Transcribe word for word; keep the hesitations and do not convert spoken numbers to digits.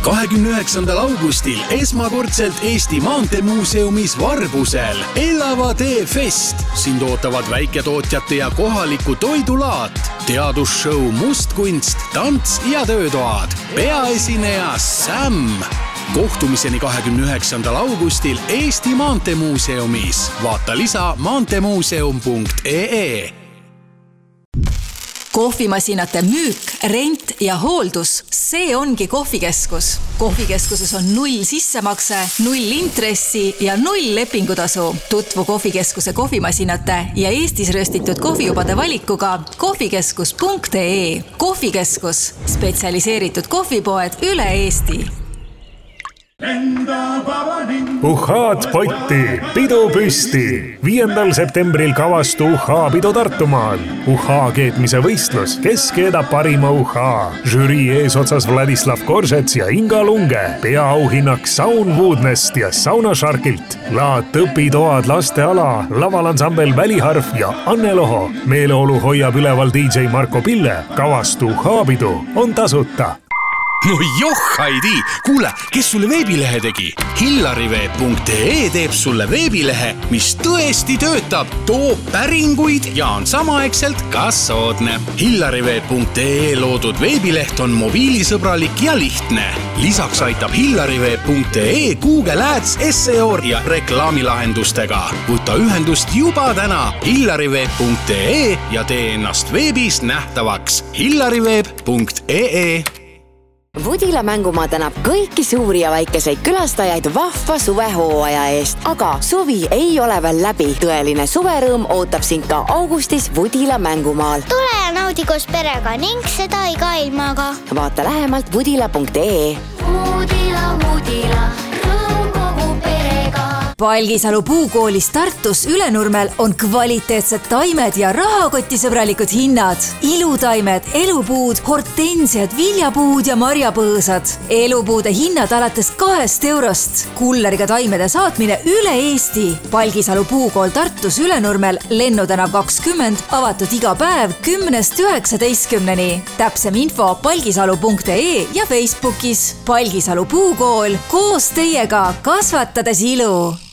kahekümne üheksandal augustil esmakordselt Eesti Maantemuuseumis Varbusel Elava tee fest. Sind ootavad väiketootjate ja kohaliku toidulaat, teadusshow Mustkunst, tants ja töötoad. Peaesineja Sam. Kohtumiseni kahekümne üheksandal augustil Eesti Maantemuuseumis. Vaata lisa maantemuuseum punkt ee. Kohvimasinate müük, rent ja hooldus, see ongi kohvikeskus. Kohvikeskuses on null sissemakse, null intressi ja null lepingutasu. Tutvu kohvikeskuse kohvimasinate ja Eestis röstitud kohvijubade valikuga kohvikeskus punkt ee. Kohvikeskus, spetsialiseeritud kohvipoed üle Eesti. Uhhaad potti, pidu püsti. Viiendal septembril kavastu uhhaa pidu Tartumaal. Uhhaa keetmise võistlus, kes keedab parima uhhaa. Žürii eesotsas Vladislav Koržets ja Inga Lunge. Peaauhinnaks Saun Woodnest ja Sauna Sharkilt. Laat õpitoad lasteala, lavalansambel Väliharv ja Anne Loho. Meeleolu hoiab üleval D J Marko Pille. Kavastu uhhaa pidu on tasuta. No joh, Heidi! Kuule, kes sulle veebilehe tegi? hillariveeb punkt ee teeb sulle veebilehe, mis tõesti töötab, toob päringuid ja on samaaegselt ka soodne. hillariveeb punkt ee loodud veebileht on mobiilisõbralik ja lihtne. Lisaks aitab hillariveeb punkt ee Google Ads, S E O ja reklaamilahendustega. Võta ühendust juba täna hillariveeb punkt ee ja tee ennast veebis nähtavaks. hillariveeb punkt ee. Vudila mängumaa tänab kõiki suuri ja väikeseid külastajaid vahva suvehooaja eest, aga suvi ei ole veel läbi. Tõeline suverõõm ootab sind ka augustis Vudila mängumaal. Tule ja naudi koos perega ning seda iga ilmaga. Vaata lähemalt vudila punkt ee. Vudila, Vudila, rõõm kogu perega. Palgisalu puukoolis Tartus Ülenurmel on kvaliteetsed taimed ja rahakotisõbralikud hinnad. Ilutaimed, elupuud, hortensiad, viljapuud ja marjapõõsad. Elupuude hinnad alates kahest eurost. Kulleriga taimede saatmine üle Eesti. Palgisalu puukool Tartus Ülenurmel, Lennutänav kakskümmend, avatud iga päev kümnest üheksateistkümneni. Täpsem info palgisalu punkt ee ja Facebookis. Palgisalu puukool, koos teiega kasvatades ilu.